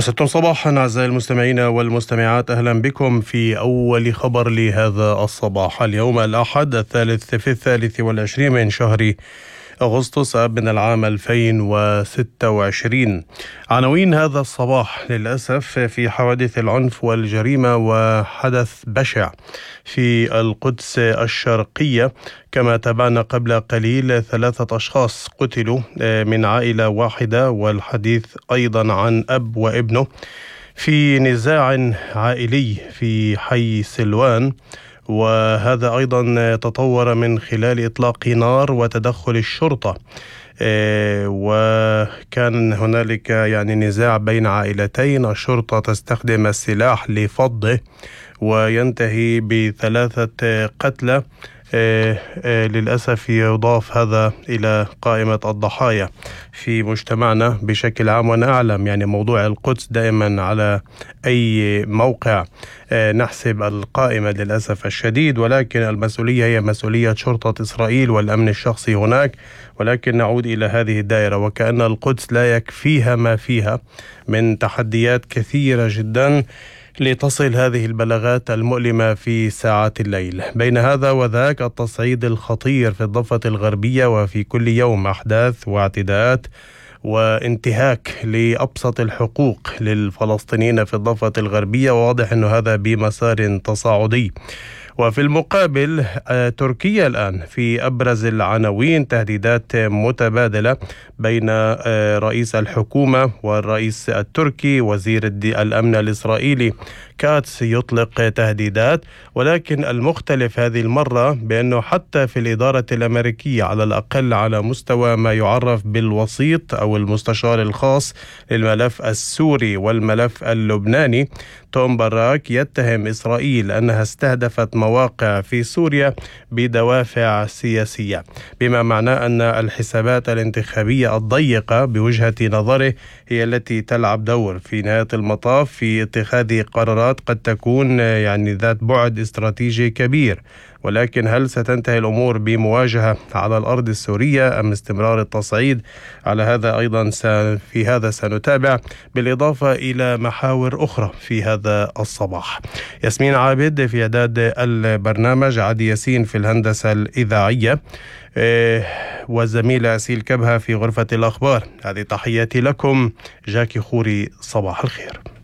وستم صباحا أعزائي المستمعين والمستمعات، أهلا بكم في أول خبر لهذا الصباح. اليوم الأحد 23 من شهر أغسطس من العام 2026. عناوين هذا الصباح: للأسف في حوادث العنف والجريمة وحدث بشع في القدس الشرقية. كما تابعنا قبل قليل 3 أشخاص قتلوا من عائلة واحدة، والحديث أيضا عن أب وابنه في نزاع عائلي في حي سلوان، وهذا أيضا تطور من خلال إطلاق نار وتدخل الشرطة. وكان هنالك نزاع بين عائلتين، الشرطة تستخدم السلاح لفضه وينتهي ب3 قتلى. للأسف يضاف هذا إلى قائمة الضحايا في مجتمعنا بشكل عام. ونعلم موضوع القدس دائما على أي موقع نحسب القائمة للأسف الشديد، ولكن المسؤولية هي مسؤولية شرطة إسرائيل والأمن الشخصي هناك. ولكن نعود إلى هذه الدائرة، وكأن القدس لا يكفيها ما فيها من تحديات كثيرة جدا لتصل هذه البلاغات المؤلمة في ساعات الليل. بين هذا وذاك التصعيد الخطير في الضفة الغربية، وفي كل يوم أحداث واعتداءات وانتهاك لأبسط الحقوق للفلسطينيين في الضفة الغربية، وواضح أن هذا بمسار تصاعدي. وفي المقابل تركيا الآن في أبرز العناوين، تهديدات متبادلة بين رئيس الحكومة والرئيس التركي. وزير الأمن الإسرائيلي كاتس يطلق تهديدات، ولكن المختلف هذه المرة بأنه حتى في الإدارة الأمريكية، على الأقل على مستوى ما يعرف بالوسيط أو المستشار الخاص للملف السوري والملف اللبناني، توم باراك يتهم إسرائيل أنها استهدفت مواقع في سوريا بدوافع سياسية، بما معناه أن الحسابات الانتخابية الضيقة بوجهة نظره هي التي تلعب دور في نهاية المطاف في اتخاذ قرارات قد تكون ذات بعد استراتيجي كبير. ولكن هل ستنتهي الأمور بمواجهة على الأرض السورية أم استمرار التصعيد؟ على هذا أيضا في هذا سنتابع، بالإضافة إلى محاور أخرى في هذا الصباح. ياسمين عابد في إعداد البرنامج، عادي ياسين في الهندسة الإذاعية، والزميلة أسيل كبهة في غرفة الأخبار. هذه تحياتي لكم، جاكي خوري، صباح الخير.